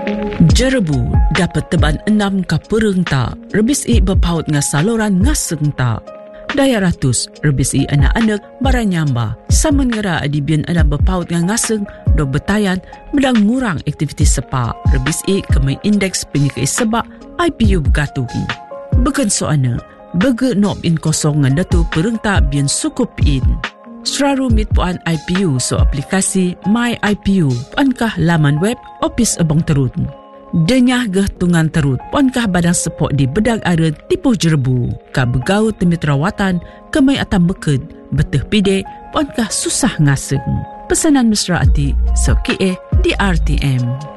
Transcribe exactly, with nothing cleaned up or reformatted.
Jerebu dapat teban enam ka pereng ta, rebis i berpaut nga saluran ngaseng ta. Daya ratus, rebis i anak-anak baranyamba. Saman ngera adibian anak berpaut nga ngaseng, do betayan, medang ngurang aktivitas sepa. Rebis i kemai indeks pengikai sebak I P U bergatuhi. Begen soana, bege nob in kosong nga datu pereng ta bian sukup in. Seraru mit puan I P U so aplikasi My I P U, puankah laman web Opis Abang Terut. Denyah geh tungan terut, puankah badang sepok di bedag ada tipu Jerebu. Ka begau temit rawatan, kemai atam beked, beteh pide, puankah susah ngaseng. Pesanan mesra ati, so kie di R T M.